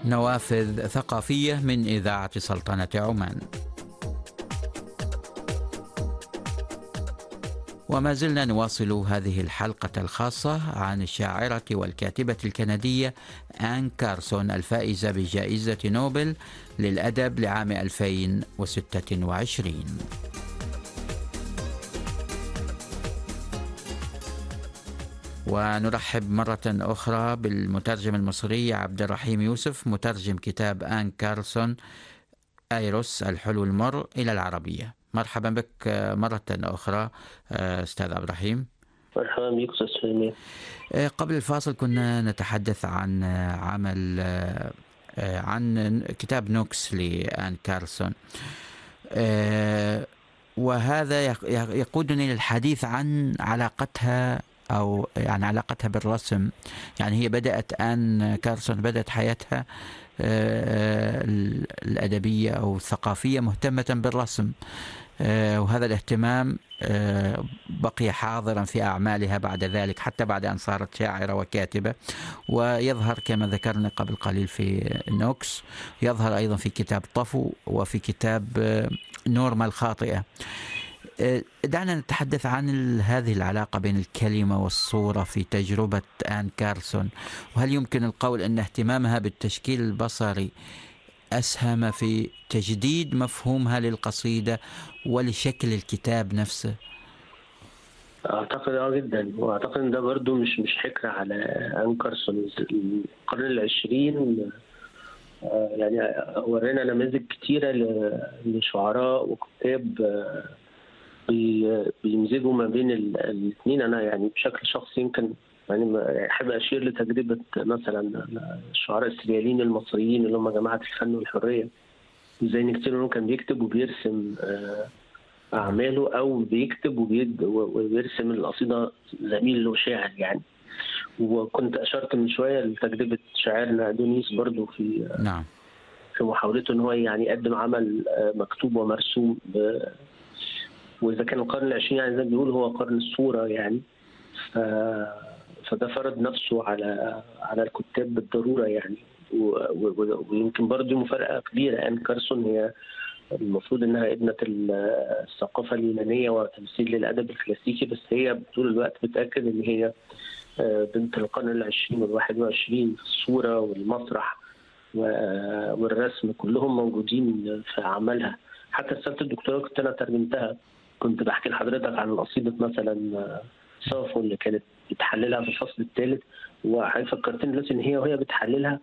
نوافذ ثقافية من إذاعة سلطنة عمان. وما زلنا نواصل هذه الحلقة الخاصة عن الشاعرة والكاتبة الكندية آن كارسون الفائزة بجائزة نوبل للأدب لعام 2026. ونرحب مرة أخرى بالمترجم المصري عبد الرحيم يوسف، مترجم كتاب آن كارسون أيروس الحلو المر إلى العربية. مرحبا بك مرة أخرى أستاذ عبد الرحيم. مرحبا بك أستاذ سليمان. قبل الفاصل كنا نتحدث عن عمل عن كتاب نوكس لآن كارسون، وهذا يقودني للحديث عن علاقتها أو يعني علاقتها بالرسم. يعني هي آن كارسون بدأت حياتها الأدبية أو الثقافية مهتمة بالرسم، وهذا الاهتمام بقي حاضرا في أعمالها بعد ذلك، حتى بعد أن صارت شاعرة وكاتبة. ويظهر كما ذكرنا قبل قليل في نوكس، يظهر أيضا في كتاب طفو وفي كتاب نورما الخاطئة. دعنا نتحدث عن هذه العلاقة بين الكلمة والصورة في تجربة آن كارسون، وهل يمكن القول أن اهتمامها بالتشكيل البصري أسهم في تجديد مفهومها للقصيدة ولشكل الكتاب نفسه؟ أعتقد جدا، وأعتقد أن ده برضو مش حكر على آن كارسون. القرن العشرين يعني ورينا نماذج كتيرة لشعراء وكتاب بيمزجوا ما بين الاثنين. أنا يعني بشكل شخصي يمكن يعني أحب أشير لتجربة مثلا الشعراء السرياليين المصريين اللي هم جماعة الفن والحرية، زي إن كتير منهم كان بيكتب وبيرسم أعماله، أو بيكتب وبيرسم القصيدة زميل له شاعر يعني. وكنت أشرت من شوية لتجربة شاعرنا أدونيس برضو في نعم في محاولته إن هو يعني يقدم عمل مكتوب ومرسوم، وإذا كان القرن العشرين يعني زي ما بيقول هو قرن الصورة يعني، فده فرض نفسه على الكتاب بالضرورة يعني. ويمكن برضو مفارقة كبيرة. آن كارسون هي المفروض انها ابنة الثقافة اليونانية وتمثيل للأدب الكلاسيكي، بس هي طول الوقت بتأكد ان هي بنت القرن العشرين والواحد وعشرين. الصورة والمسرح والرسم كلهم موجودين في أعمالها. حتى رسالة الدكتوراه كنت أنا ترجمتها، كنت بحكي لحضرتك عن قصيدة مثلا صافو اللي كانت بتحللها في الفصل الثالث، وفكرتني دلوقتي ان وهي بتحللها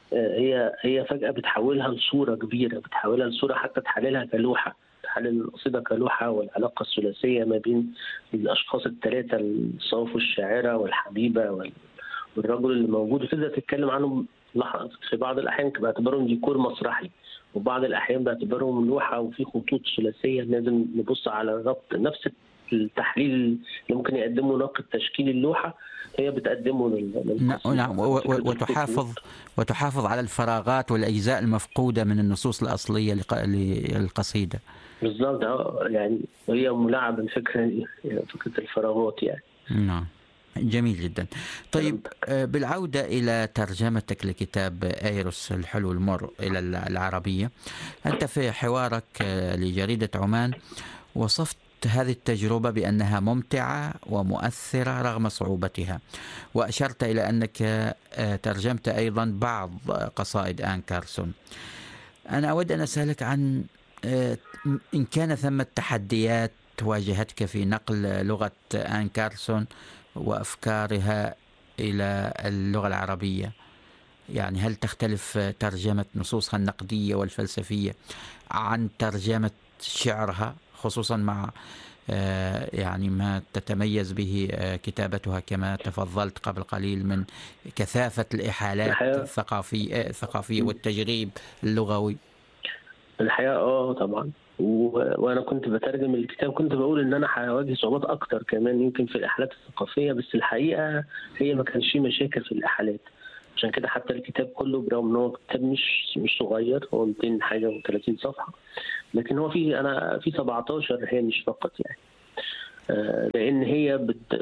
هي فجأة بتحولها لصورة كبيرة، بتحولها لصورة حتى تحللها كلوحة، تحلل القصيدة كلوحة، والعلاقة الثلاثية ما بين الأشخاص الثلاثة، الصافو الشاعرة والحبيبة والرجل اللي موجود، وتبدأ تتكلم عنهم في بعض الأحيان باعتبارهم ديكور مسرحي، وبعض الأحيان باعتبارهم لوحة وفي خطوط ثلاثية. لازم نبص على الربط، نفس التحليل اللي ممكن يقدمه ناقد تشكيل اللوحة هي بتقدمه نعم، وتحافظ على الفراغات والأجزاء المفقودة من النصوص الأصلية للقصيدة. بالضبط، يعني هي ملاعبة الفكرة، فكرة الفراغات يعني. نعم، جميل جدا. طيب، بالعودة إلى ترجمتك لكتاب أيروس الحلو المر إلى العربية، أنت في حوارك لجريدة عمان وصفت هذه التجربة بأنها ممتعة ومؤثرة رغم صعوبتها، وأشرت إلى أنك ترجمت أيضا بعض قصائد آن كارسون. أنا أود أن أسألك عن إن كان ثمة تحديات واجهتك في نقل لغة آن كارسون وأفكارها إلى اللغة العربية. يعني هل تختلف ترجمة نصوصها النقدية والفلسفية عن ترجمة شعرها، خصوصا مع يعني ما تتميز به كتابتها كما تفضلت قبل قليل من كثافة الإحالات الثقافية والتجريب اللغوي؟ الحقيقة طبعا. وانا كنت بترجم الكتاب كنت بقول ان انا هواجه صعوبات اكتر كمان يمكن في الاحالات الثقافيه، بس الحقيقه هي ما كانش فيه مشاكل في الاحالات. عشان كده حتى الكتاب كله برغم ان هو كتاب مش صغير، هو 200 حاجه و30 صفحه، لكن هو في 17 هامش فقط يعني. لأن هي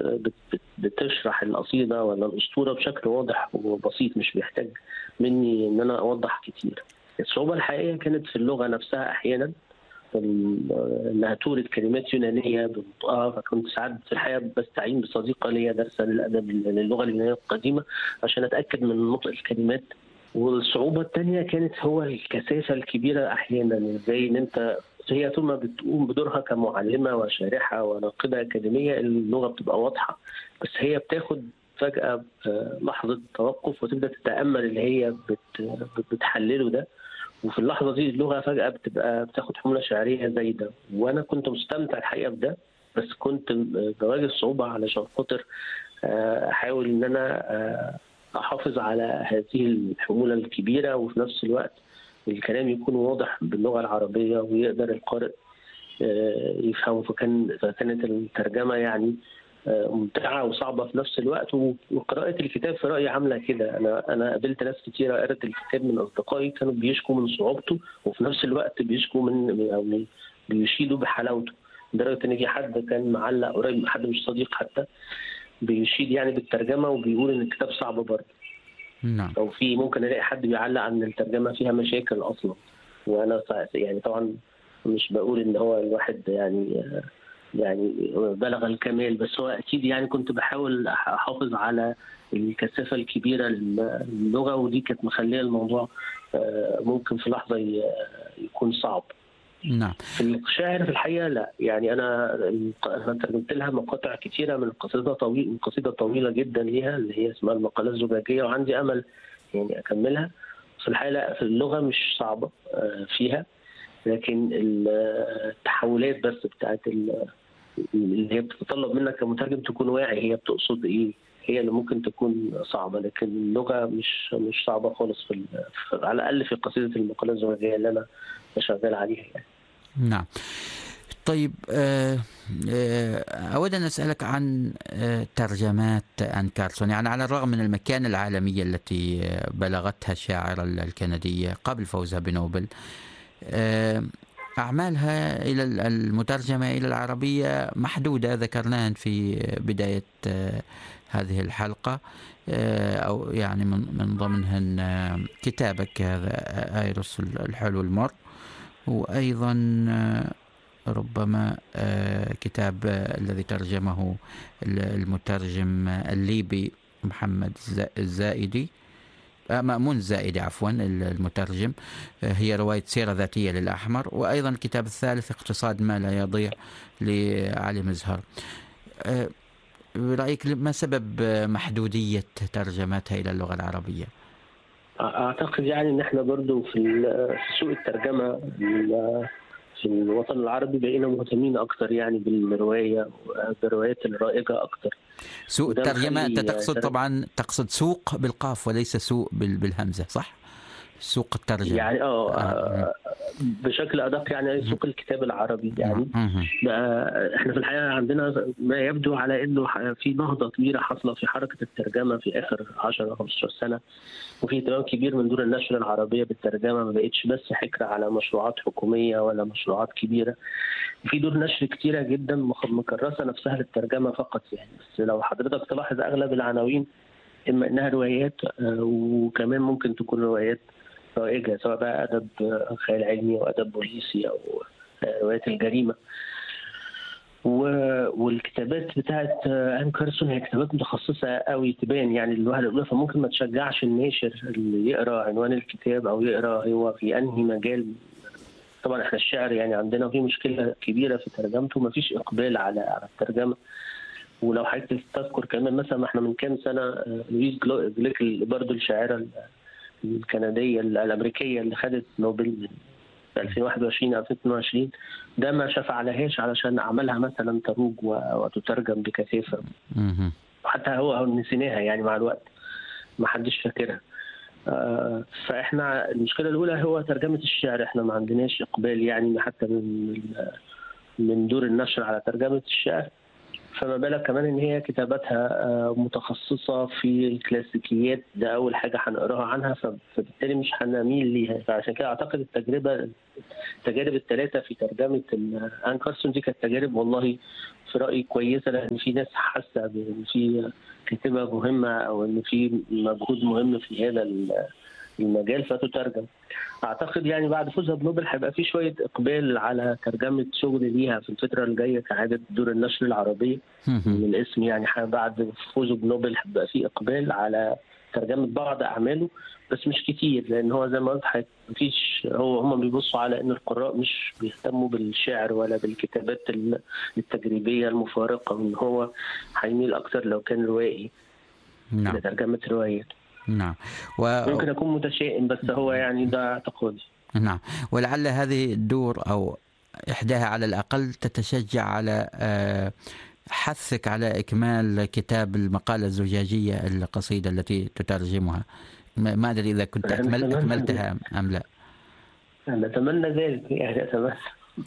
بتشرح القصيدة ولا الأسطورة بشكل واضح وبسيط، مش بيحتاج مني إن أنا أوضح كتير. الصعوبة الحقيقية كانت في اللغة نفسها أحيانا، انها تورد كلمات يونانيه بنطقها، فكنت ساعات في الحقيقه بستعين بصديقه ليا دارسه للادب للغه اليونانيه القديمه عشان اتاكد من نطق الكلمات. والصعوبه الثانيه كانت هو الكثافه الكبيره احيانا، زي ان انت هي طول ما بتقوم بدورها كمعلمه وشارحه وناقده اكاديميه اللغه بتبقى واضحه، بس هي بتاخد فجاه لحظه توقف وتبدا تتامل اللي هي بتحلله ده، وفي اللحظه دي اللغه فجاه بتاخد حمله شعريه زايده. وانا كنت مستمتع الحقيقه بده، بس كنت بواجه صعوبه علشان خاطر احاول ان انا احافظ على هذه الحموله الكبيره، وفي نفس الوقت الكلام يكون واضح باللغه العربيه ويقدر القارئ يفهم. فكانت الترجمه يعني ممتعه وصعبه في نفس الوقت. وقراءه الكتاب في رايي عامله كده، انا قابلت ناس كتيره قرأت الكتاب من اصدقائي كانوا بيشكوا من صعوبته، وفي نفس الوقت بيشكوا من يعني بيشيدوا بحلاوته، لدرجه ان في حد كان معلق قريب، حد مش صديق حتى، بيشيد يعني بالترجمه وبيقول ان الكتاب صعب برضه. نعم. او في ممكن الاقي حد بيعلق ان الترجمه فيها مشاكل اصلا، وانا يعني طبعا مش بقول ان هو الواحد يعني بلغ الكمال، بس هو اكيد يعني كنت بحاول احافظ على الكثافه الكبيره للغه، ودي كانت مخليه الموضوع ممكن في لحظه يكون صعب. نعم. في الشعر في الحقيقه لا، يعني انا ترجمت لها مقاطع كثيره من قصيده طويله جدا ليها اللي هي اسمها المقالات الزجاجيه، وعندي امل يعني اكملها. في الحقيقه لا، في اللغه مش صعبه فيها، لكن التحولات بس بتاعت اللي هي بتتطلب منك كمترجم تكون واعي هي بتقصد ايه، هي اللي ممكن تكون صعبه، لكن اللغه مش صعبه خالص على الاقل في قصيده المقالات الزجاجيه اللي انا شغال عليها يعني. نعم. طيب، أود أن أسألك عن ترجمات آن كارسون. يعني على الرغم من المكانة العالمية التي بلغتها الشاعرة الكندية قبل فوزها بنوبل، أعمالها إلى المترجمة إلى العربية محدودة، ذكرناها في بداية هذه الحلقة، أو يعني من ضمنهن كتابك هذا آيروس الحلو المر، وأيضا ربما كتاب الذي ترجمه المترجم الليبي محمد الزائدي، مأمون الزائدي عفوا، المترجم، هي رواية سيرة ذاتية للأحمر، وأيضا الكتاب الثالث اقتصاد ما لا يضيع لعلي مزهر. برأيك ما سبب محدودية ترجمتها إلى اللغة العربية؟ أعتقد يعني إن إحنا برضو في سوق الترجمة في الوطن العربي بقينا مهتمين أكتر يعني بالروايات الرائجة أكتر. سوق الترجمة أنت تقصد طبعا تقصد سوق بالقاف وليس سوق بالهمزة، صح؟ سوق الترجمة يعني بشكل أدق يعني سوق الكتاب العربي يعني. احنا في الحقيقة عندنا ما يبدو على انه في نهضة كبيرة حصلة في حركة الترجمة في آخر 10-15 سنة، وفي اهتمام كبير من دور النشر العربية بالترجمة، ما بقتش بس حكر على مشروعات حكومية ولا مشروعات كبيرة، في دور نشر كتيرة جدا مكرسة نفسها للترجمة فقط يعني. بس لو حضرتك تلاحظ أغلب العناوين إما إنها روايات، وكمان ممكن تكون روايات رائجة، سواء بقى أدب خيال علمي أو أدب بوليسي أو روايات الجريمة. والكتابات بتاعت آن كارسون هي كتابات متخصصة قوي تبان يعني الواحد الأولى، فممكن ما تشجعش الناشر اللي يقرأ عنوان الكتاب أو يقرأ هو في أنهي مجال. طبعا احنا الشعر يعني عندنا في مشكلة كبيرة في ترجمته، ما فيش إقبال على الترجمة. ولو حضرتك تذكر كمان مثلا احنا من كام سنة لويس جليك برضه الشاعرة الكندية الأمريكية اللي خدت نوبل في 2021 أو 2022، ده ما شفعلهاش علشان أعمالها مثلا تروج وتترجم بكثافة، وحتى هو نسيناها يعني مع الوقت، ما حدش فاكرها. فإحنا المشكلة الأولى هو ترجمة الشعر، إحنا ما عندناش إقبال يعني حتى من دور النشر على ترجمة الشعر. فما بالك كمان ان هي كتاباتها متخصصه في الكلاسيكيات، ده اول حاجه هنقراها عنها، فبالتالي مش هنميل ليها. فعشان كده اعتقد التجارب الثلاثه في ترجمه ان كارسون دي كانت تجارب والله في رايي كويسه، لان في ناس حاسه بان في كتابه مهمه او ان في مجهود مهم في هذا المجال فتترجم. اعتقد يعني بعد فوزها بنوبل هيبقى في شويه اقبال على ترجمه شغل ليها في الفتره الجايه كعاده دور النشر العربيه من الاسم، يعني بعد فوزه بنوبل هيبقى في اقبال على ترجمه بعض اعماله، بس مش كتير، لان هو زي ما قلت مفيش، هم بيبصوا على ان القراء مش بيهتموا بالشعر ولا بالكتابات التجريبيه المفارقه، وان هو هيميل اكتر لو كان روائي لترجمه روايات. نعم. ممكن أكون متشائم، بس هو يعني ده اعتقادي. نعم، ولعل هذه الدور أو إحداها على الأقل تتشجع على حثك على إكمال كتاب المقالة الزجاجية القصيدة التي تترجمها. ما أدري إذا كنت أكملتها أم لا. نتمنى ذلك، يعني أتمنى.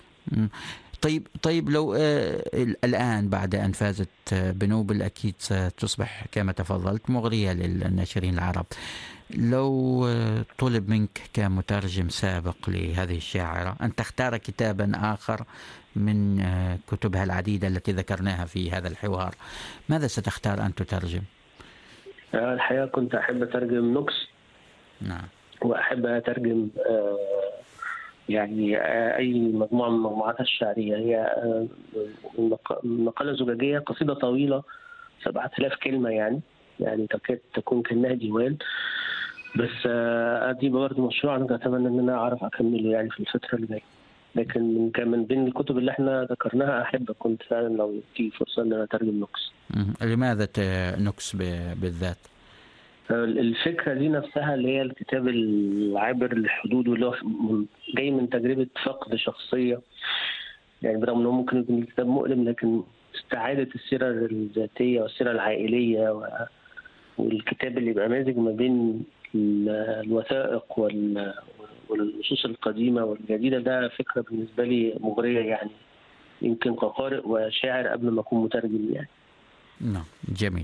طيب لو الآن بعد أن فازت بنوبل أكيد ستصبح كما تفضلت مغرية للناشرين العرب. لو طلب منك كمترجم سابق لهذه الشاعرة أن تختار كتابا آخر من كتبها العديدة التي ذكرناها في هذا الحوار، ماذا ستختار أن تترجم؟ الحقيقة كنت أحب أترجم نوكس. نعم. وأحب أترجم يعني أي مجموعة من مجموعاتها الشعرية. هي مقالة زجاجية قصيدة طويلة 7000 كلمة، يعني تكاد تكون كأنها ديوان، بس دي برضه مشروع أنا أتمنى إن أنا أعرف أكمله يعني في الفترة الجاية. لكن من بين الكتب اللي احنا ذكرناها أحب كنت فعلا لو في فرصة إن أنا أترجم نوكس. لماذا نوكس بالذات؟ الفكرة دي نفسها اللي هي الكتاب العابر للحدود، واللي هو جاي من تجربة فقد شخصية، يعني برغم أنه ممكن يكون الكتاب مؤلم، لكن استعادة السيرة الذاتية والسيرة العائلية والكتاب اللي يبقى مازج ما بين الوثائق والنصوص القديمة والجديدة، ده فكرة بالنسبة لي مغرية، يعني يمكن كقارئ وشاعر قبل ما أكون مترجم يعني. نعم، جميل.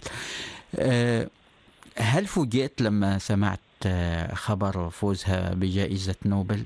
هل فوجئت لما سمعت خبر فوزها بجائزة نوبل؟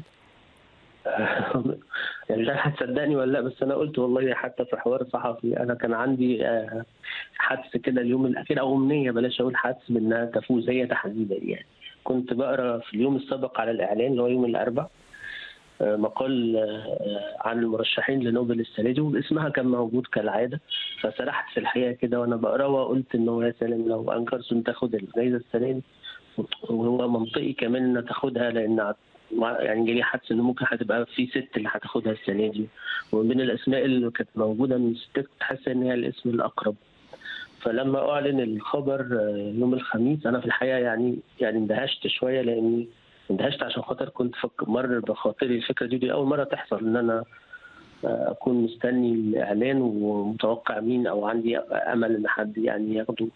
يعني مش عارف هتصدقني ولا لا، بس أنا قلت والله حتى في حوار صحفي، أنا كان عندي حدس كده اليوم الأخير، أو أمنية بلاش أقول حدس، بأنها تفوز هي تحديدا. يعني كنت بقرأ في اليوم السابق على الإعلان اللي هو يوم الأربعاء مقال عن المرشحين لنوبل السنة دي، واسمها كان موجود كالعادة، فسرحت في الحقيقة كده وأنا بقرأ وقلت إنه يا سلام لو أن كارسون تاخد الجائزة السنة دي، وهو منطقي كمان إنها تاخدها، لأن يعني جالي حدس إنه ممكن هتبقى في ست اللي هتاخدها السنة دي، ومن بين الأسماء اللي كانت موجودة من الستات كنت حاسة إن هي الاسم الأقرب. فلما أعلن الخبر يوم الخميس أنا في الحقيقة يعني اندهشت شوية، لأني اندهشت عشان خاطر كنت مر بخاطري الفكرة دي أول مرة تحصل، إن أنا أكون مستني الإعلان ومتوقع مين، أو عندي أمل إن حد يعني ياخده.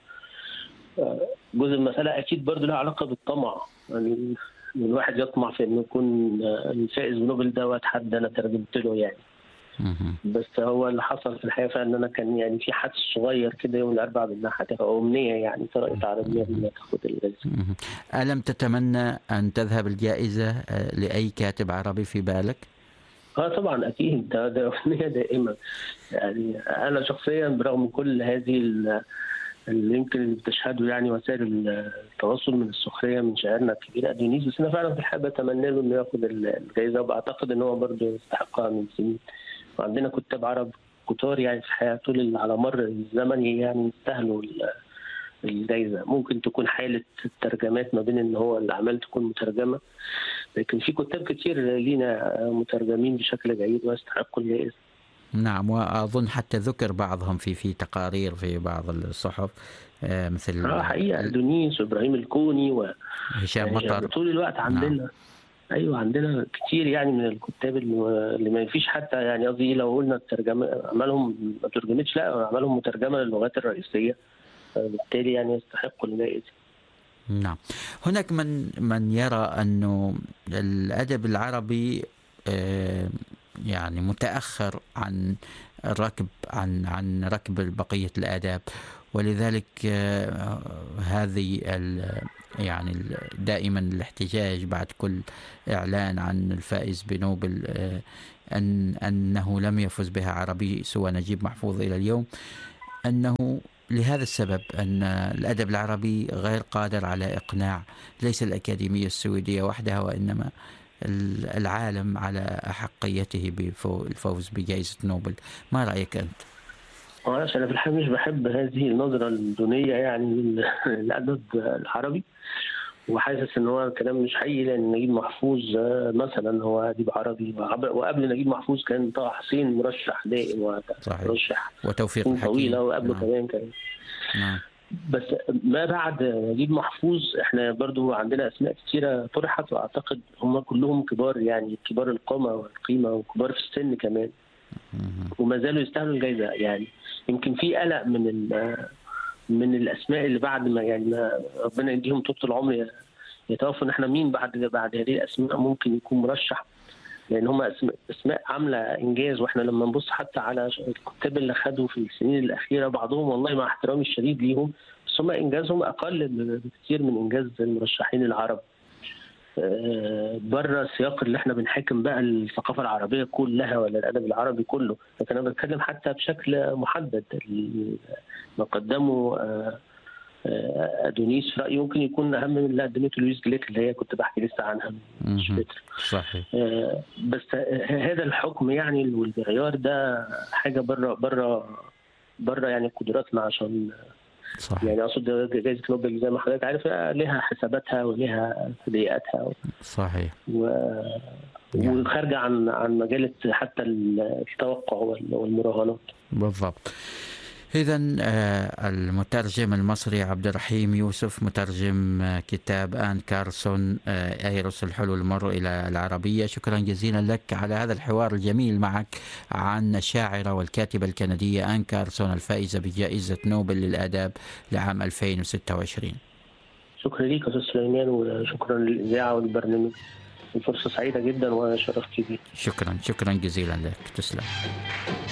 جزء المسألة أكيد برضو لها علاقة بالطمع، يعني الواحد يطمع في إنه يكون الفائز بنوبل دوت حد أنا ترجمت له يعني. بس هو اللي حصل في الحقيقة فإن أنا كان يعني في حدث صغير كده يوم الأربعاء بأنها هتبقى أمنية، يعني طرقت على دماغي إنها تاخد الجائزة. ألم تتمنى أن تذهب الجائزة لأي كاتب عربي في بالك؟ طبعا أكيد، ده أمنية دائما. يعني أنا شخصيا برغم كل هذه اللي يمكن بتشهده يعني وسائل التواصل من السخرية من شاعرنا الكبير أدونيس، بس أنا فعلا في الحقيقة بتمنى له إنه ياخد الجائزة، وبعتقد إن هو برضه يستحقها من سنين. وعندنا كتاب عرب كتار يعني في الحياة طول على مر الزمن يعني يستاهلوا الجائزة. ممكن تكون حالة الترجمات ما بين إن هو الأعمال تكون مترجمة، لكن في كتاب كتير لينا مترجمين بشكل جيد ويستحقوا الجائزة. نعم، وأظن حتى ذكر بعضهم في تقارير في بعض الصحف مثل حقيقة أدونيس وإبراهيم الكوني وهشام مطر. طول الوقت عندنا. نعم. أيوة عندنا كتير يعني من الكتاب اللي ما فيش حتى يعني قصدي لو قلنا الترجمة أعمالهم ما ترجمتش، لا أعمالهم مترجمة للغات الرئيسية، بالتالي يعني يستحقوا الجائزة. نعم، هناك من يرى أنه الأدب العربي يعني متأخر عن عن ركب بقية الآداب، ولذلك هذه يعني دائما الاحتجاج بعد كل إعلان عن الفائز بنوبل أنه لم يفز بها عربي سوى نجيب محفوظ إلى اليوم، أنه لهذا السبب أن الأدب العربي غير قادر على إقناع ليس الأكاديمية السويدية وحدها، وإنما العالم على أحقيته بالفوز بجائزة نوبل. ما رأيك أنت؟ أنا في الحقيقة مش بحب هذه النظرة الدونية يعني للأدب العربي، وحاسس ان هو كلام مش حقيقي، لان نجيب محفوظ مثلا هو اديب عربي، وقبل نجيب محفوظ كان طه حسين مرشح دائم ومرشح وتوفيق طويله، وقبله كمان بس ما بعد نجيب محفوظ احنا برضو عندنا اسماء كثيره طرحت، واعتقد هم كلهم كبار، يعني كبار القامه والقيمه وكبار في السن كمان، وما زالوا يستاهلوا الجائزه. يعني يمكن في قلق من الاسماء اللي بعد ما يعني ما ربنا يديهم طول العمر يتوفوا، ان احنا مين بعد هذه الاسماء ممكن يكون مرشح، لان هم اسماء عامله انجاز. واحنا لما نبص حتى على الكتاب اللي خدوا في السنين الاخيره، بعضهم والله مع احترامي الشديد ليهم، بس هم انجازهم اقل بكثير من انجاز المرشحين العرب. بره السياق اللي احنا بنحاكم بقى الثقافه العربيه كلها ولا الادب العربي كله، لكن انا بتكلم حتى بشكل محدد. ما قدمه أدونيس في رأيي ممكن يكون أهم من اللي قدمته لويس جليك اللي هي كنت بحكي لسه عنها. صحيح. بس هذا الحكم يعني والمعيار ده حاجة بره يعني قدراتنا، عشان صحيح. يعني أقصد جائزة نوبل زي ما حضرتك عارف لها حساباتها ولها تضييقاتها. صحيح. وخارجة عن مجالة حتى التوقع والمراهنات. بالضبط. إذن المترجم المصري عبد الرحيم يوسف، مترجم كتاب آن كارسون أيروس الحلو المر إلى العربية، شكرا جزيلا لك على هذا الحوار الجميل معك عن الشاعرة والكاتبة الكندية آن كارسون الفائزة بجائزة نوبل للآداب لعام 2026. شكرا لك أستاذ سليمان، وشكرا للإذاعة والبرنامج، الفرصة سعيدة جدا وشرفت بي. شكرا جزيلا لك، تسلم.